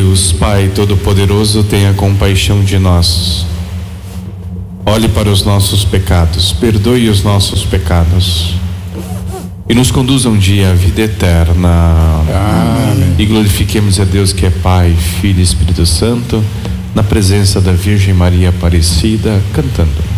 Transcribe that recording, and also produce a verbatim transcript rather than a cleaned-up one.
Deus, Pai Todo-Poderoso, tenha compaixão de nós. Olhe para os nossos pecados, perdoe os nossos pecados e nos conduza um dia à vida eterna. Amém. E glorifiquemos a Deus que é Pai, Filho e Espírito Santo, na presença da Virgem Maria Aparecida, cantando.